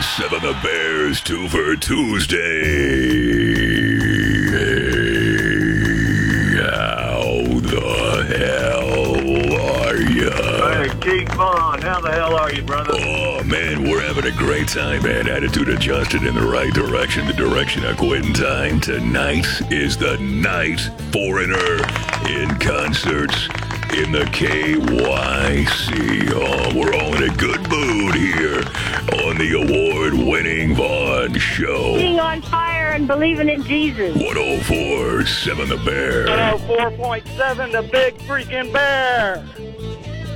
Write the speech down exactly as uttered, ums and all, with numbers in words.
Seven the Bears two for Tuesday. How the hell are you? Hey, Keith Vaughn, how the hell are you, brother? Oh, man, we're having a great time, man. Attitude adjusted in the right direction, the direction of quitting time. Tonight is the night Foreigner in concerts in the K Y C. Oh, we're all in a good mood here on the award-winning Vaughn Show. Being on fire and believing in Jesus. one oh four point seven The Bear. one oh four point seven, the big freaking bear.